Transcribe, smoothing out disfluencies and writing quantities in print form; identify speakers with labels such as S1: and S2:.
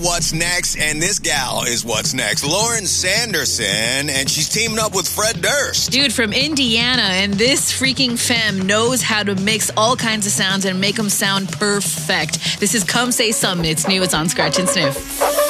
S1: What's next? And this gal is what's next. Lauren Sanderson, and she's teaming up with Fred Durst.
S2: Dude from Indiana, and this freaking femme knows how to mix all kinds of sounds and make them sound perfect. This is Come Say Something. It's new. It's on Scratch and Sniff.